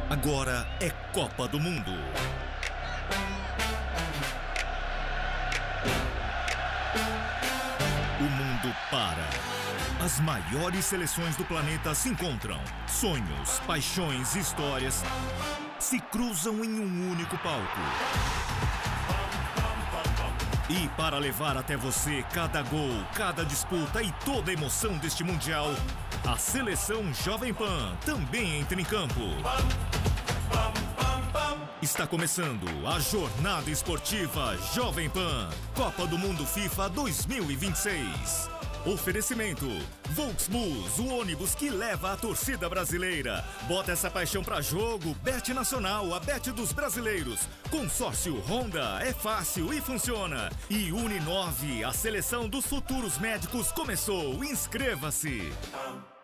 Agora é Copa do Mundo. O mundo para. As maiores seleções do planeta se encontram. Sonhos, paixões e histórias se cruzam em um único palco. E para levar até você cada gol, cada disputa e toda a emoção deste Mundial, a Seleção Jovem Pan também entra em campo. Está começando a jornada esportiva Jovem Pan, Copa do Mundo FIFA 2026. Oferecimento: Volksbus, o ônibus que leva a torcida brasileira. Bota essa paixão pra jogo, Bet Nacional, a Bet dos brasileiros. Consórcio Honda, é fácil e funciona. E Uninove, a seleção dos futuros médicos começou. Inscreva-se.